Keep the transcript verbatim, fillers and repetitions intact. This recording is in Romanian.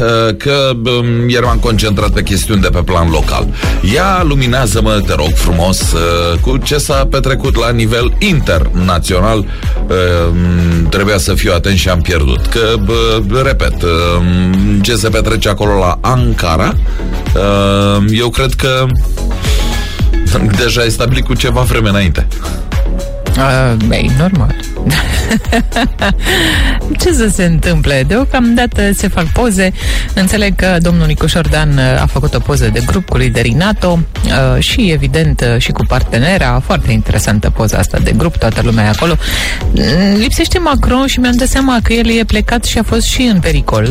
că ieri m-am concentrat pe chestiuni de pe plan local. Ia luminează-mă, te rog frumos, cu ce s-a petrecut la nivel internațional. Trebuia să fiu atent și am pierdut. Că, repet, ce se petrece acolo la Ankara, eu cred că deja e stabilit cu ceva vreme înainte. Uh, băi, normal. Ce să se întâmple? Deocamdată se fac poze. Înțeleg că domnul Nicușor Dan a făcut o poză de grup cu liderii NATO uh, și, evident, și cu partenera. Foarte interesantă poza asta de grup, toată lumea e acolo. Lipsește Macron și mi-am dat seama că el e plecat și a fost și în pericol.